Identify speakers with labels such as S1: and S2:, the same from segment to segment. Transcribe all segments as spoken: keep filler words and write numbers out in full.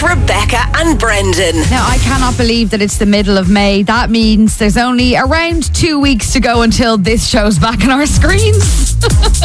S1: Rebecca and Brendan.
S2: Now, I cannot believe that it's the middle of May. That means there's only around two weeks to go until this show's back on our screens.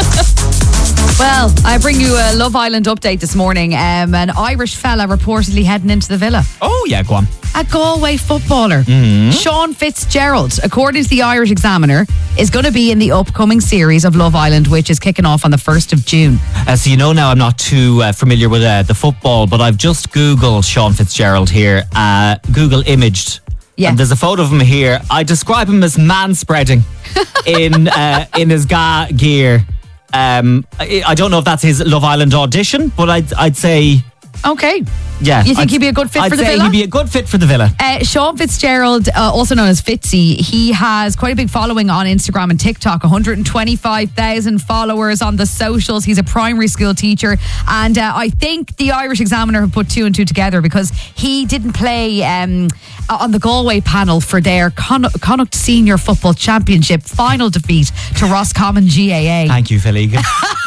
S2: Well, I bring you a Love Island update this morning. Um, an Irish fella reportedly heading into the villa.
S3: Oh, yeah, go on.
S2: A Galway footballer,
S3: Mm-hmm.
S2: Sean Fitzgerald, according to the Irish Examiner, is going to be in the upcoming series of Love Island, which is kicking off on the first of June.
S3: Uh, so you know now I'm not too uh, familiar with uh, the football, but I've just Googled Sean Fitzgerald here. Uh, Google imaged.
S2: Yeah.
S3: And there's a photo of him here. I describe him as man-spreading in uh, in his ga gear. Um, I, I don't know if that's his Love Island audition, but I'd, I'd say...
S2: Okay.
S3: Yeah.
S2: You think
S3: I'd,
S2: he'd be a good fit
S3: I'd
S2: for the
S3: say
S2: villa?
S3: he'd be a good fit for the villa.
S2: Uh, Sean Fitzgerald, uh, also known as Fitzy, he has quite a big following on Instagram and TikTok, one hundred twenty-five thousand followers on the socials. He's a primary school teacher, and uh, I think the Irish Examiner have put two and two together because he didn't play um, on the Galway panel for their Con- Connacht Senior Football Championship final defeat to Roscommon G A A.
S3: Thank you, Phil Egan.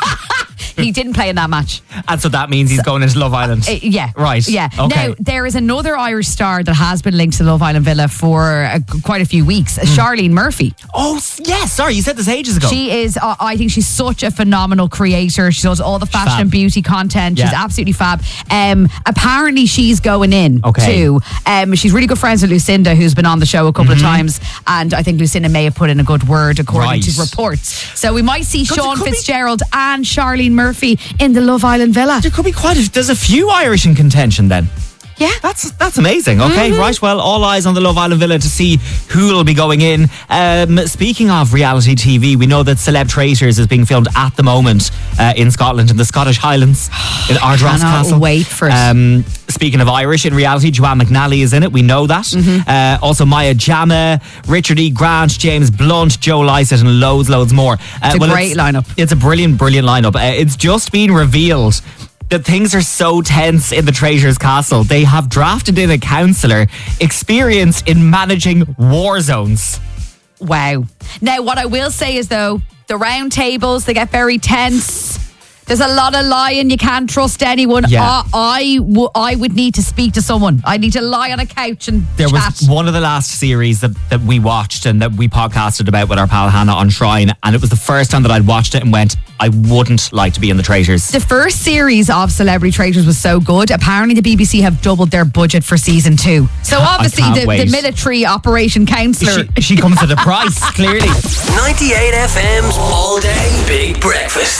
S2: He didn't play in that match.
S3: And so that means he's
S2: So-
S3: going into Love Island.
S2: Uh, yeah.
S3: Right.
S2: Yeah.
S3: Okay.
S2: Now, there is another Irish star that has been linked to Love Island Villa for uh, quite a few weeks,
S3: Hmm.
S2: Charlene Murphy.
S3: Oh, s- yeah, sorry, you said this ages ago.
S2: She is, uh, I think she's such a phenomenal creator. She does all the fashion
S3: fab.
S2: and beauty content. She's
S3: Yeah.
S2: absolutely fab. Um, apparently, she's going in
S3: Okay.
S2: too. Um, she's really good friends with Lucinda, who's been on the show a couple of times. And I think Lucinda may have put in a good word, according
S3: Right.
S2: to reports. So we might see
S3: Could-
S2: Sean
S3: could be-
S2: Fitzgerald and Charlene Murphy in the Love Island Villa.
S3: There could be quite a... There's a few Irish in contention then.
S2: Yeah.
S3: That's that's amazing. Okay,
S2: Mm-hmm.
S3: right. Well, all eyes on the Love Island Villa to see who will be going in. Um, speaking of reality T V, we know that Celeb Traitors is being filmed at the moment uh, in Scotland, in the Scottish Highlands, in Ardross
S2: Cannot
S3: Castle.
S2: wait for it.
S3: Um, speaking of Irish, in reality, Joanne McNally is in it. We know that.
S2: Mm-hmm.
S3: Uh, also, Maya Jama, Richard E. Grant, James Blunt, Joe Lycett, and loads, loads more. Uh,
S2: It's a great lineup.
S3: It's a brilliant, brilliant lineup. Uh, it's just been revealed that things are so tense in the Traitors Castle. They have drafted in a counsellor experienced in managing war zones.
S2: Wow. Now, what I will say is, though, the round tables, they get very tense. There's a lot of lying. You can't trust anyone.
S3: Yeah.
S2: Uh, I, w- I would need to speak to someone. I need to lie on a couch and
S3: There
S2: chat.
S3: was one of the last series that, that we watched and that we podcasted about with our pal Hannah on Shrine, and it was the first time that I'd watched it and went, I wouldn't like to be in the Traitors.
S2: The first series of Celebrity Traitors was so good. Apparently, the B B C have doubled their budget for season two. So
S3: I
S2: obviously,
S3: can't
S2: the,
S3: wait.
S2: the military operation counsellor.
S3: She, she comes at a price, clearly.
S1: ninety-eight F M's All Day Big Breakfast.